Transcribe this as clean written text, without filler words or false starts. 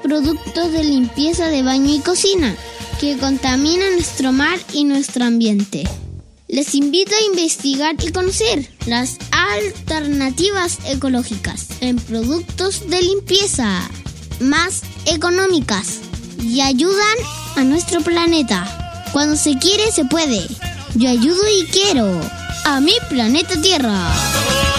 productos de limpieza de baño y cocina que contaminan nuestro mar y nuestro ambiente. Les invito a investigar y conocer las alternativas ecológicas en productos de limpieza más económicas y ayudan a nuestro planeta. Cuando se quiere, se puede. Yo ayudo y quiero a mi planeta Tierra.